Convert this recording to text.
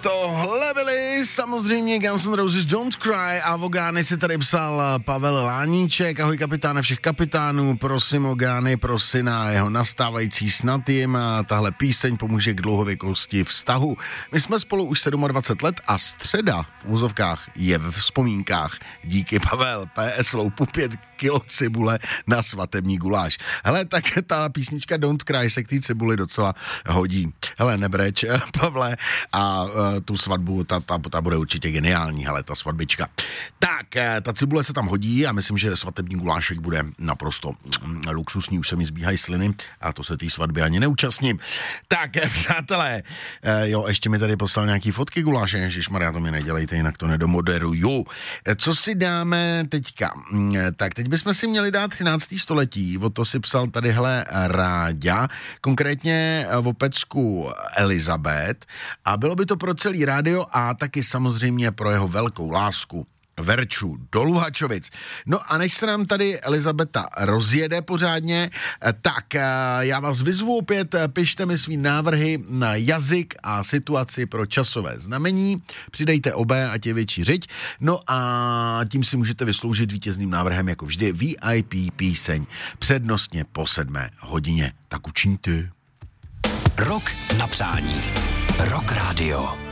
Tohle byly samozřejmě Guns N' Roses Don't Cry a Vogány si tady psal Pavel Láníček. Ahoj kapitáne všech kapitánů, prosím o Gány, pro syna jeho nastávající snad jim a tahle píseň pomůže k dlouhověkosti vztahu. My jsme spolu už 27 let a středa v úzovkách je v vzpomínkách. Díky Pavel, PS loupu 5 kilo cibule na svatební guláš. Hele, tak ta písnička Don't Cry se k té cibuli docela hodí. Hele, nebreč, Pavle, a tu svatbu, ta bude určitě geniální, hele, ta svatbička. Tak, ta cibule se tam hodí a myslím, že svatební gulášek bude naprosto luxusní, už se mi zbíhají sliny a to se té svatby ani neúčastním. Tak, přátelé, jo, ještě mi tady poslal nějaký fotky guláše, ježišmarja, to mi nedělejte, jinak to nedomoderuju. Co si dáme teďka? Tak, teď bychom si měli dát 13. století, o to si psal tadyhle Ráďa, konkrétně o pecku Elizabeth a bylo by to pro celý rádio a taky samozřejmě pro jeho velkou lásku Verču do Luhačovic. No a než se nám tady Elizabeta rozjede pořádně, tak já vás vyzvu opět, pište mi svý návrhy na jazyk a situaci pro časové znamení, přidejte obé, ať je větší řeď, no a tím si můžete vysloužit vítězným návrhem jako vždy VIP píseň, přednostně po 7 hodině. Tak učiňte. Rok na přání. Rock Radio.